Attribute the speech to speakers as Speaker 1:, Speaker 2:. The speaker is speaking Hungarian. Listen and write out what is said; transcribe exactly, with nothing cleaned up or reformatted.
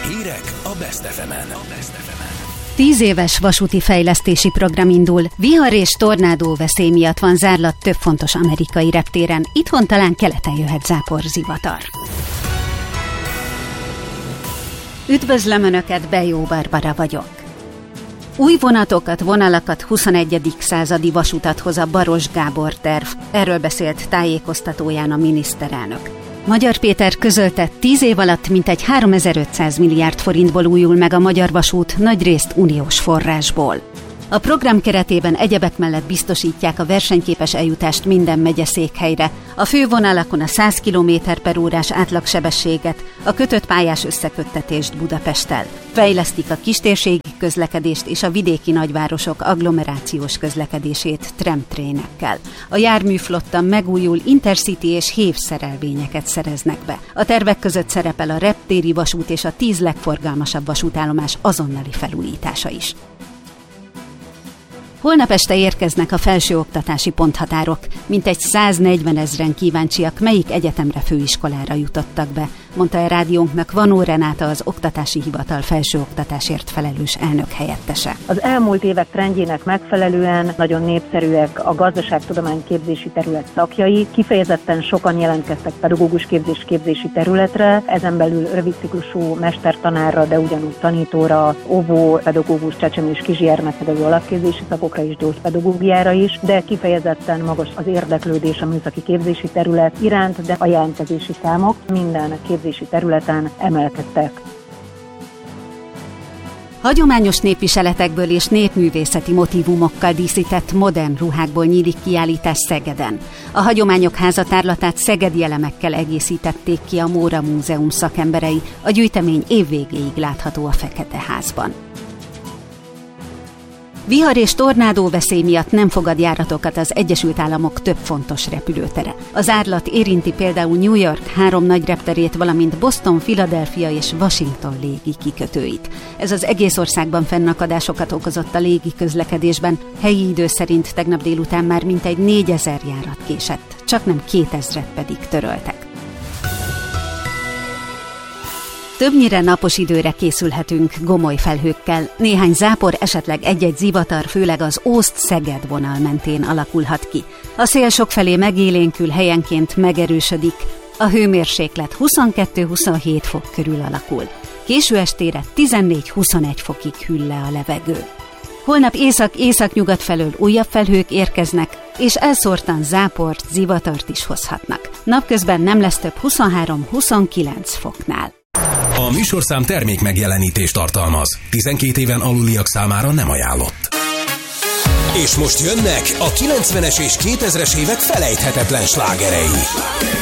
Speaker 1: Hírek a Best ef emen.
Speaker 2: Tíz éves vasúti fejlesztési program indul. Vihar és tornádó veszély miatt van zárlat több fontos amerikai reptéren. Itthon talán keleten jöhet záporzivatar. Üdvözlöm Önöket, Bejó Barbara vagyok. Új vonatokat, vonalakat, huszonegyedik századi vasutat hoz a Baross Gábor terv. Erről beszélt tájékoztatóján a miniszterelnök. Magyar Péter közölte, tíz év alatt mintegy háromezer-ötszáz milliárd forintból újul meg a magyar vasút, nagyrészt uniós forrásból. A program keretében egyebek mellett biztosítják a versenyképes eljutást minden megyeszékhelyre, a fővonalakon a száz kilométer per órás átlagsebességet, a kötött pályás összeköttetést Budapesttel. Fejlesztik a kistérségi közlekedést és a vidéki nagyvárosok agglomerációs közlekedését tramtrénekkel. A járműflotta megújul, Intercity és hév szerelvényeket szereznek be. A tervek között szerepel a reptéri vasút és a tíz legforgalmasabb vasútállomás azonnali felújítása is. Holnap este érkeznek a felsőoktatási ponthatárok. Mintegy száznegyvenezren kíváncsiak, melyik egyetemre, főiskolára jutottak be, mondta a rádiónknak Vanó Renáta, az Oktatási Hivatal felsőoktatásért felelős elnök helyettese.
Speaker 3: Az elmúlt évek trendjének megfelelően nagyon népszerűek a gazdaságtudomány képzési terület szakjai, kifejezetten sokan jelentkeztek pedagógus képzés képzési területre, ezen belül rövidciklusú mestertanárra, de ugyanúgy tanítóra, óvó, pedagógus, csecsemő és kisgyermekpedagógus alapképzési szakokra és gyógypedagógiára is, de kifejezetten magas az érdeklődés a műszaki képzési terület iránt, de a jelentkezési számok minden képzési területen emelkedtek.
Speaker 2: Hagyományos népviseletekből és népművészeti motívumokkal díszített modern ruhákból nyílik kiállítás Szegeden. A Hagyományok Háza tárlatát szegedi elemekkel egészítették ki a Móra Múzeum szakemberei, a gyűjtemény évvégéig látható a Fekete Házban. Vihar és tornádó veszély miatt nem fogad járatokat az Egyesült Államok több fontos repülőtere. Az árlat érinti például New York három nagy repterét, valamint Boston, Philadelphia és Washington légi kikötőit. Ez az egész országban fennakadásokat okozott a légi közlekedésben, helyi idő szerint tegnap délután már mintegy négyezer járat késett, csak nem kétezret pedig töröltek. Többnyire napos időre készülhetünk gomoly felhőkkel. Néhány zápor, esetleg egy-egy zivatar, főleg az Ózd-Szeged vonal mentén alakulhat ki. A szél sokfelé megélénkül, helyenként megerősödik. A hőmérséklet huszonkettő-huszonhét fok körül alakul. Késő estére tizennégy-huszonegy fokig hűl le a levegő. Holnap észak-északnyugat felől újabb felhők érkeznek, és elszórtan záport, zivatart is hozhatnak. Napközben nem lesz több huszonhárom-huszonkilenc foknál.
Speaker 1: A műsorszám termék megjelenítést tartalmaz. tizenkét éven aluliak számára nem ajánlott. És most jönnek a kilencvenes és kétezres évek felejthetetlen slágerei.